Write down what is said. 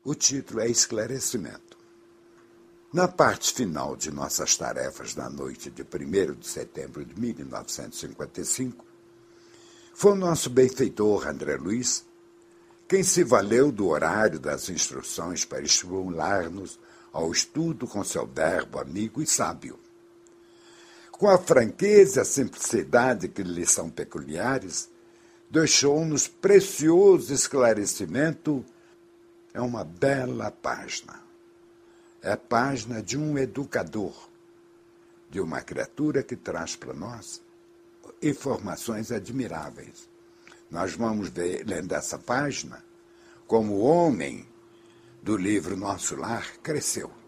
O título é Esclarecimento. Na parte final de nossas tarefas na noite de 1º de setembro de 1955, foi o nosso benfeitor André Luiz quem se valeu do horário das instruções para estimular-nos ao estudo com seu verbo amigo e sábio. Com a franqueza e a simplicidade que lhe são peculiares, deixou-nos precioso esclarecimento. É uma bela página. É a página de um educador, de uma criatura que traz para nós informações admiráveis. Nós vamos ver, lendo essa página, como o homem do livro Nosso Lar cresceu.